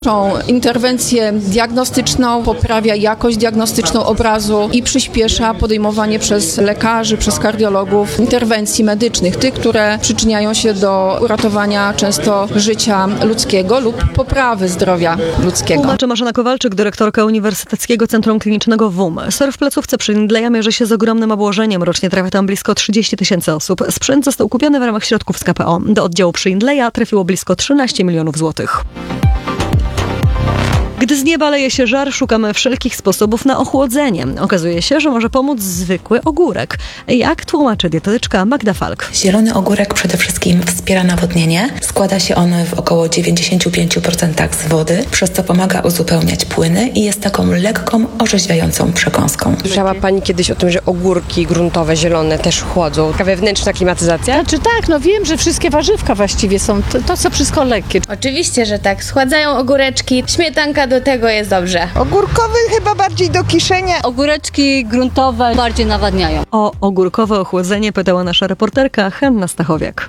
Interwencję diagnostyczną, poprawia jakość diagnostyczną obrazu i przyspiesza podejmowanie przez lekarzy, przez kardiologów interwencji medycznych, tych, które przyczyniają się do uratowania często życia ludzkiego lub poprawy zdrowia ludzkiego. Tłumaczy Marzena Kowalczyk, dyrektorka Uniwersyteckiego Centrum Klinicznego WUM. SOR w placówce przy Lindleya mierzy się z ogromnym obłożeniem. Rocznie trafia tam blisko 30 000 osób. Sprzęt został kupiony w ramach środków z KPO. Do oddziału przy Lindleya trafiło blisko 13 milionów złotych. Gdy z nieba leje się żar, szukamy wszelkich sposobów na ochłodzenie. Okazuje się, że może pomóc zwykły ogórek. Jak tłumaczy dietetyczka Magda Falk. Zielony ogórek przede wszystkim wspiera nawodnienie. Składa się on w około 95% z wody, przez co pomaga uzupełniać płyny i jest taką lekką, orzeźwiającą przekąską. Słyszała Pani kiedyś o tym, że ogórki gruntowe, zielone też chłodzą? Taka wewnętrzna klimatyzacja? Znaczy tak, wiem, że wszystkie warzywka właściwie są to co wszystko lekkie. Oczywiście, że tak. Schładzają ogóreczki, śmietanka do tego jest dobrze. Ogórkowy chyba bardziej do kiszenia. Ogóreczki gruntowe bardziej nawadniają. O ogórkowe ochłodzenie pytała nasza reporterka Hanna Stachowiak.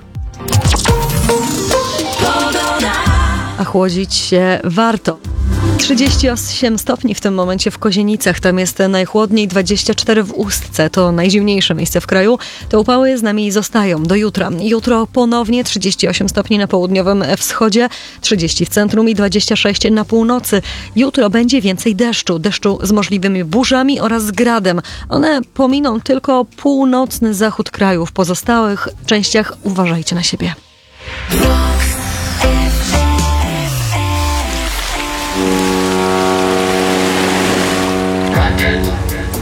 A chłodzić się warto. 38 stopni w tym momencie w Kozienicach, tam jest najchłodniej, 24 w Ustce, to najzimniejsze miejsce w kraju. Te upały z nami zostają do jutra. Jutro ponownie 38 stopni na południowym wschodzie, 30 w centrum i 26 na północy. Jutro będzie więcej deszczu z możliwymi burzami oraz z gradem. One pominą tylko północny zachód kraju. W pozostałych częściach uważajcie na siebie.